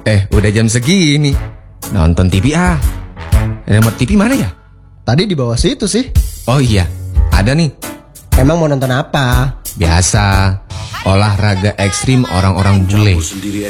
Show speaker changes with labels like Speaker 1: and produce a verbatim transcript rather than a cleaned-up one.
Speaker 1: Eh, udah jam segini. Nonton T V ah. Remote T V mana ya?
Speaker 2: Tadi di bawah situ sih.
Speaker 1: Oh iya, ada nih.
Speaker 2: Emang mau nonton apa?
Speaker 1: Biasa, olahraga ekstrim orang-orang bule.